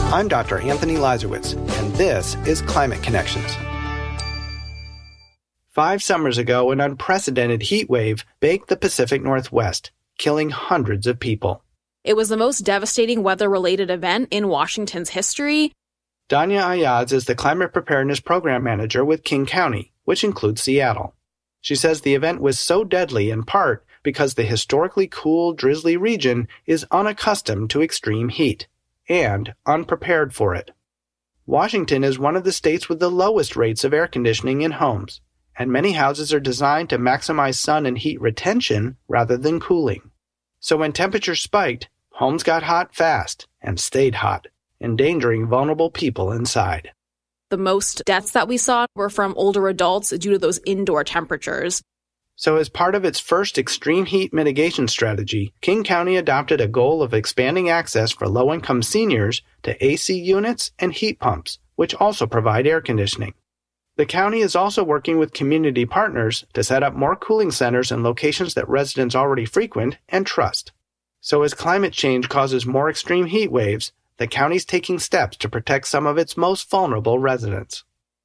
I'm Dr. Anthony Lazarowitz, and this is Climate Connections. 5 summers ago, an unprecedented heat wave baked the Pacific Northwest, killing hundreds of people. It was the most devastating weather-related event in Washington's history. Danya Ayaz is the Climate Preparedness Program Manager with King County, which includes Seattle. She says the event was so deadly in part because the historically cool, drizzly region is unaccustomed to extreme heat and unprepared for it. Washington is one of the states with the lowest rates of air conditioning in homes, and many houses are designed to maximize sun and heat retention rather than cooling. So when temperatures spiked, homes got hot fast and stayed hot, endangering vulnerable people inside. The most deaths that we saw were from older adults due to those indoor temperatures. So as part of its first extreme heat mitigation strategy, King County adopted a goal of expanding access for low-income seniors to AC units and heat pumps, which also provide air conditioning. The county is also working with community partners to set up more cooling centers in locations that residents already frequent and trust. So as climate change causes more extreme heat waves, the county's taking steps to protect some of its most vulnerable residents.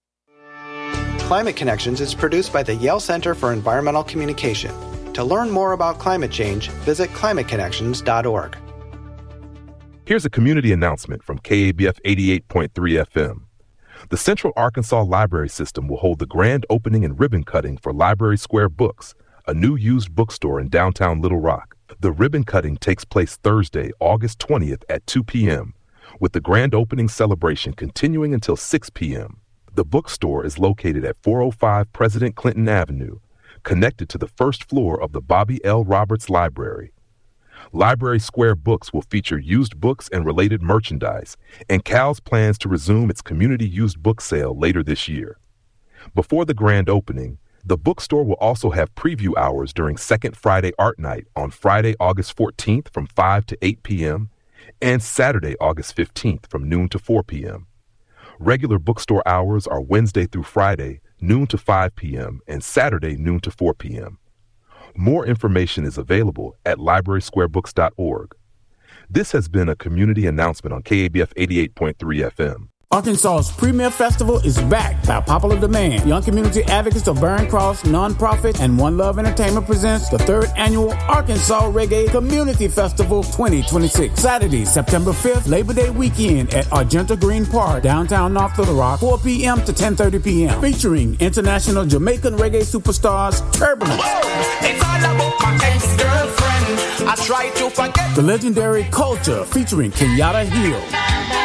Climate Connections is produced by the Yale Center for Environmental Communication. To learn more about climate change, visit climateconnections.org. Here's a community announcement from KABF 88.3 FM. The Central Arkansas Library System will hold the grand opening and ribbon cutting for Library Square Books, a new used bookstore in downtown Little Rock. The ribbon cutting takes place Thursday, August 20th at 2 p.m., with the grand opening celebration continuing until 6 p.m. The bookstore is located at 405 President Clinton Avenue, connected to the first floor of the Bobby L. Roberts Library. Library Square Books will feature used books and related merchandise, and CALS plans to resume its community used book sale later this year. Before the grand opening, the bookstore will also have preview hours during Second Friday Art Night on Friday, August 14th from 5 to 8 p.m. and Saturday, August 15th from noon to 4 p.m. Regular bookstore hours are Wednesday through Friday, noon to 5 p.m. and Saturday, noon to 4 p.m. More information is available at librarysquarebooks.org. This has been a community announcement on KABF 88.3 FM. Arkansas's premier festival is back by popular demand. Young community advocates of Barron Cross Nonprofit and One Love Entertainment presents the 3rd annual Arkansas Reggae Community Festival 2026. Saturday, September 5th, Labor Day weekend at Argenta Green Park, downtown North Little Rock, 4 p.m. to 10:30 p.m. Featuring international Jamaican reggae superstars Turbulence. It's all about my ex-girlfriend. I try to forget. The legendary Culture featuring Kenyatta Hill.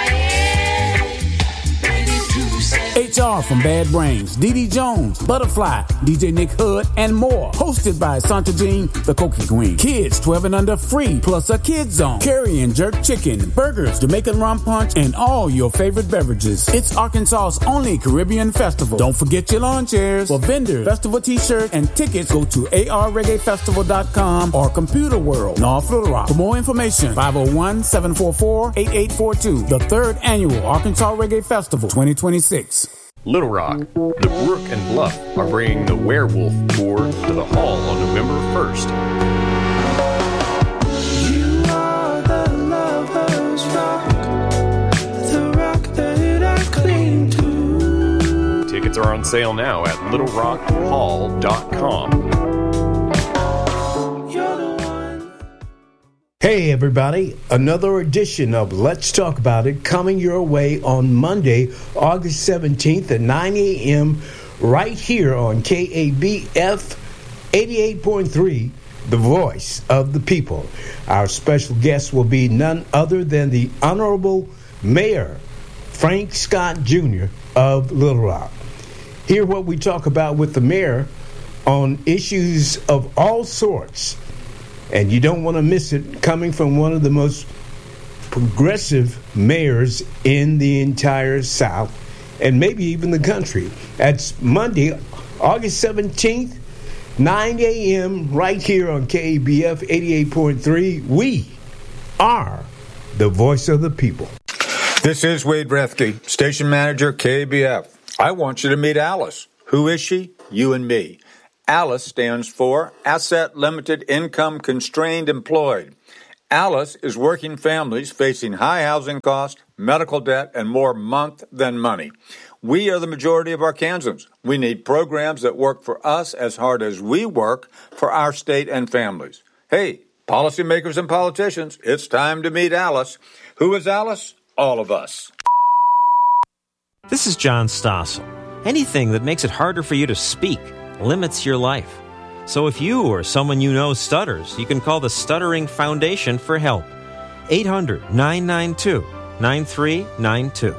HR from Bad Brains, Dee Jones, Butterfly, DJ Nick Hood, and more. Hosted by Santa Jean, the Cokie Queen. Kids 12 and under free, plus a kids zone. Curry and jerk chicken, burgers, Jamaican rum punch, and all your favorite beverages. It's Arkansas's only Caribbean festival. Don't forget your lawn chairs. For vendors, festival t-shirts, and tickets, go to arreggaefestival.com or Computer World, North Little Rock. For more information, 501-744-8842. The 3rd annual Arkansas Reggae Festival 2026. Little Rock, the Brook and Bluff are bringing the Werewolf Tour to the Hall on November 1st. You are the lover's rock, the rock that I cling to. Tickets are on sale now at littlerockhall.com. Hey everybody, another edition of Let's Talk About It coming your way on Monday, August 17th at 9 a.m. right here on KABF 88.3, the voice of the people. Our special guest will be none other than the Honorable Mayor Frank Scott Jr. of Little Rock. Hear what we talk about with the mayor on issues of all sorts. And you don't want to miss it, coming from one of the most progressive mayors in the entire South and maybe even the country. That's Monday, August 17th, 9 a.m. right here on KABF 88.3. We are the voice of the people. This is Wade Brethke, station manager, KABF. I want you to meet Alice. Who is she? You and me. Alice stands for Asset Limited Income Constrained Employed. Alice is working families facing high housing costs, medical debt, and more month than money. We are the majority of Arkansans. We need programs that work for us as hard as we work for our state and families. Hey, policymakers and politicians, it's time to meet Alice. Who is Alice? All of us. This is John Stossel. Anything that makes it harder for you to speak limits your life. So if you or someone you know stutters, you can call the Stuttering Foundation for help. 800-992-9392.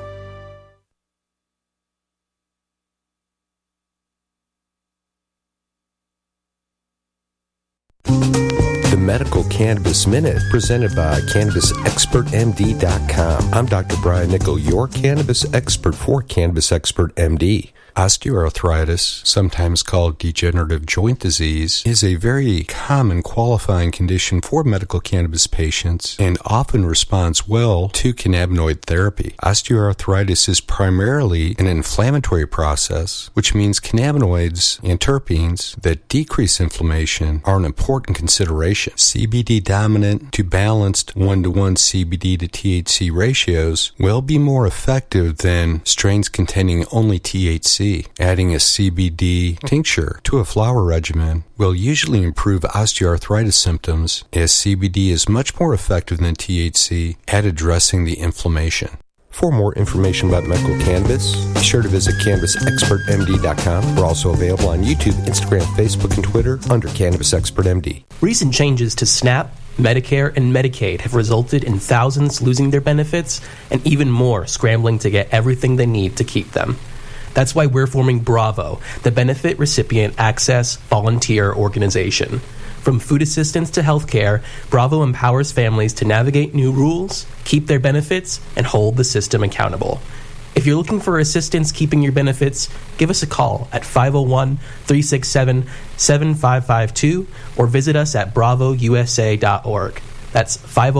Medical Cannabis Minute, presented by CannabisExpertMD.com. I'm Dr. Brian Nickel, your cannabis expert for Cannabis Expert MD. Osteoarthritis, sometimes called degenerative joint disease, is a very common qualifying condition for medical cannabis patients and often responds well to cannabinoid therapy. Osteoarthritis is primarily an inflammatory process, which means cannabinoids and terpenes that decrease inflammation are an important consideration. CBD dominant to balanced 1-to-1 CBD to THC ratios will be more effective than strains containing only THC. Adding a CBD tincture to a flower regimen will usually improve osteoarthritis symptoms, as CBD is much more effective than THC at addressing the inflammation. For more information about medical cannabis, be sure to visit CannabisExpertMD.com. We're also available on YouTube, Instagram, Facebook, and Twitter under Cannabis Expert MD. Recent changes to SNAP, Medicare, and Medicaid have resulted in thousands losing their benefits and even more scrambling to get everything they need to keep them. That's why we're forming Bravo, the Benefit Recipient Access Volunteer Organization. From food assistance to healthcare, Bravo empowers families to navigate new rules, keep their benefits, and hold the system accountable. If you're looking for assistance keeping your benefits, give us a call at 501-367-7552 or visit us at bravousa.org. That's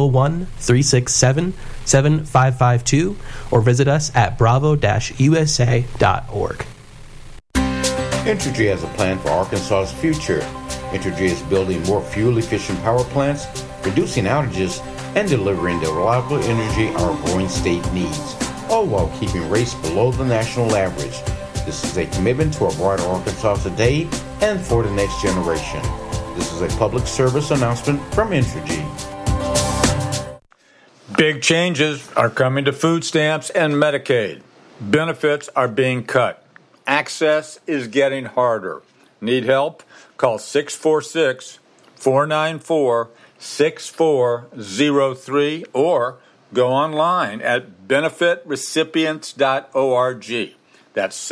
501-367-7552 or visit us at bravo-usa.org. Entergy has a plan for Arkansas's future. Entergy is building more fuel-efficient power plants, reducing outages, and delivering the reliable energy our growing state needs, all while keeping rates below the national average. This is a commitment to a brighter Arkansas today and for the next generation. This is a public service announcement from Entergy. Big changes are coming to food stamps and Medicaid. Benefits are being cut. Access is getting harder. Need help? Call 646-494-6403 or go online at benefitrecipients.org. That's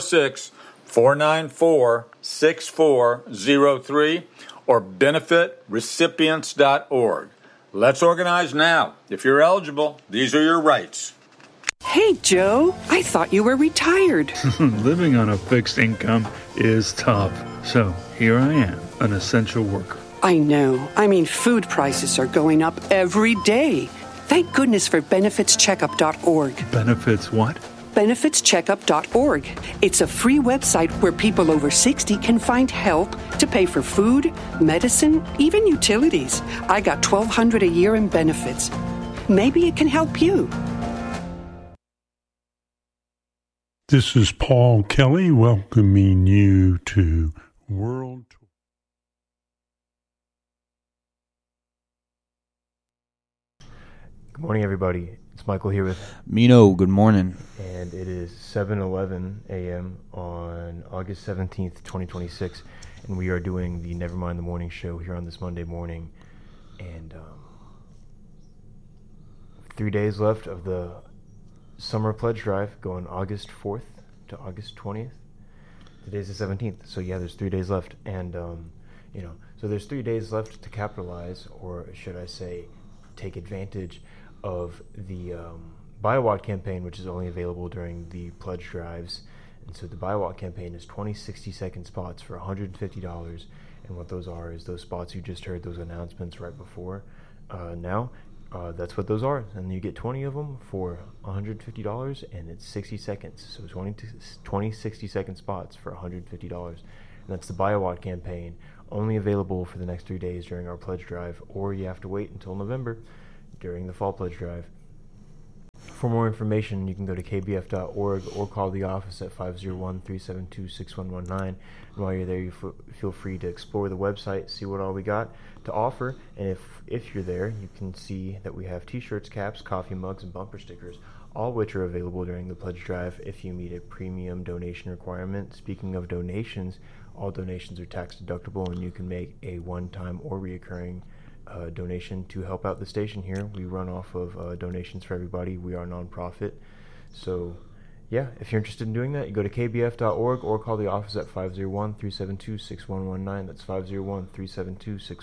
646-494-6403 or benefitrecipients.org. Let's organize now. If you're eligible, these are your rights. Hey, Joe, I thought you were retired. Living on a fixed income is tough. So here I am, an essential worker. I know. I mean, food prices are going up every day. Thank goodness for benefitscheckup.org. Benefits what? benefitscheckup.org. It's a free website where people over 60 can find help to pay for food, medicine, even utilities. I got $1,200 a year in benefits. Maybe it can help you. This is Paul Kelly welcoming you to World Tour. Good morning, everybody. It's Michael here with Mino. Good morning. And it is 7:11 a.m. on August 17th, 2026, and we are doing the Nevermind the Morning show here on this Monday morning. And 3 days left of the Summer Pledge Drive, going August 4th to August 20th. Today's the 17th, so yeah, there's 3 days left. And, so there's 3 days left to capitalize, or should I say, take advantage of the Buy a Watt campaign, which is only available during the pledge drives. And so the Buy a Watt campaign is 20 60-second spots for $150. And what those are is those spots you just heard, those announcements right before. That's what those are. And you get 20 of them for $150, and it's 60 seconds. So 20 60-second spots for $150. And that's the Buy a Watt campaign only available for the next 3 days during our pledge drive, or you have to wait until November during the fall pledge drive. For more information, you can go to kbf.org or call the office at 501-372-6119. And while you're there, you feel free to explore the website, see what all we got to offer. And if you're there, you can see that we have t-shirts, caps, coffee mugs, and bumper stickers, all which are available during the pledge drive if you meet a premium donation requirement. Speaking of donations, all donations are tax deductible, and you can make a one-time or reoccurring donation to help out the station here. We run off of donations for everybody. We are a non-profit. So, yeah, if you're interested in doing that, you go to kbf.org or call the office at 501-372-6119. That's 501-372-6119.